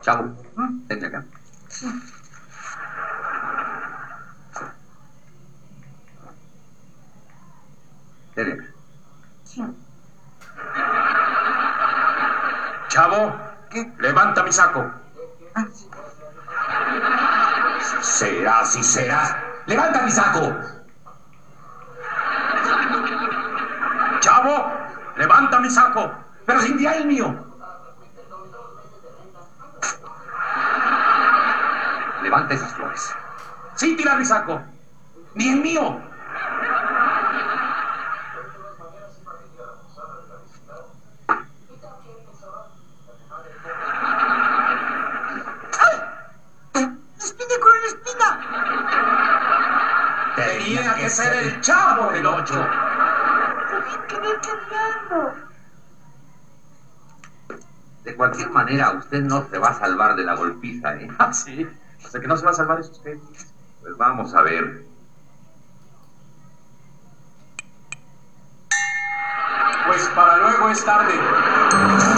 Chavo, vente acá. Ven acá. Chavo, ¿Qué? levanta mi saco. Ah, Serás y serás. ¡Levanta mi saco! Chavo, levanta mi saco. Pero sin día el mío. levanta esas flores. Sin tirar mi saco. Ni el mío. ¡Espina con una espina! Tenía que ser el Chavo del 8. ¡Sabía que me cambiando! De cualquier manera, usted no se va a salvar de la golpiza, ¿eh? Ah, sí. O sea que no se va a salvar es usted. Pues vamos a ver. Pues para luego es tarde.